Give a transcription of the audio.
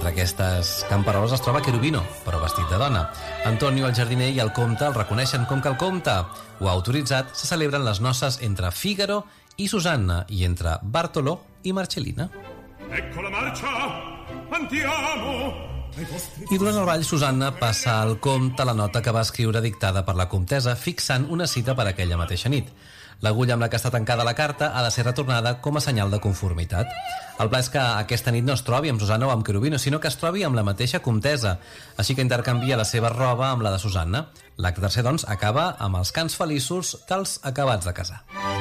Entre aquestes camperoles es troba Cherubino, però vestit de dona. Antonio, el jardiner i el comte el reconeixen com que el comte ho ha autoritzat. Se celebren les noces entre Figaro i Susanna i entre Bartolò i Marcellina. Ecco la marcia, andiamo! I durant el ball, Susanna passa al comte la nota que va escriure dictada per la comtessa, fixant una cita per aquella mateixa nit. L'agulla amb la que està tancada la carta ha de ser retornada com a senyal de conformitat. El pla és que aquesta nit no es trobi amb Susanna o amb Cherubino, sinó que es trobi amb la mateixa comtessa, així que intercanvia la seva roba amb la de Susanna. L'acte tercer, doncs, acaba amb els cants feliços dels acabats de casar.